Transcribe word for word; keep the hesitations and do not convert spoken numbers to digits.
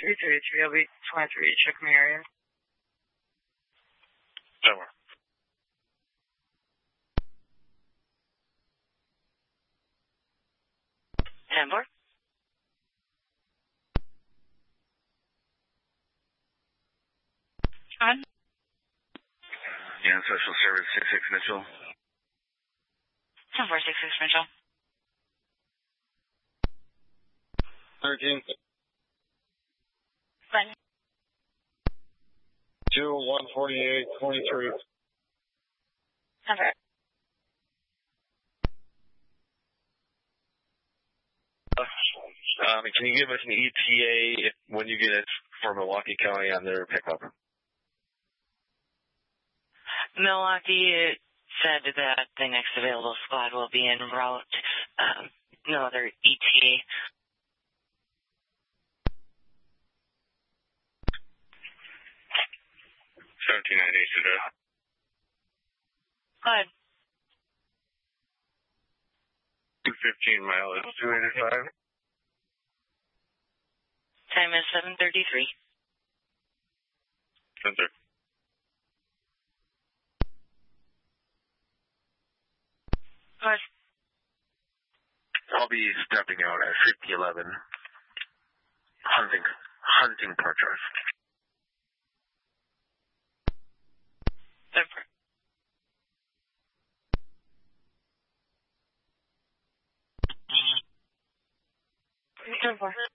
three three three, I'll be twenty-three, check my area. Somewhere. ten four. On. Yeah, Special Service six six Mitchell. ten four six six Mitchell. thirteen. One. two one forty-eight twenty-three. Number. Um, can you give us an E T A if, when you get it for Milwaukee County on their pickup? Milwaukee said that the next available squad will be en route. Um, no other E T A. seventeen ninety today. Go ahead. two fifteen mileage, two eighty-five. Time is seven thirty-three. Center. Go ahead. I'll be stepping out at fifty eleven. Hunting, hunting purchase. Ten four.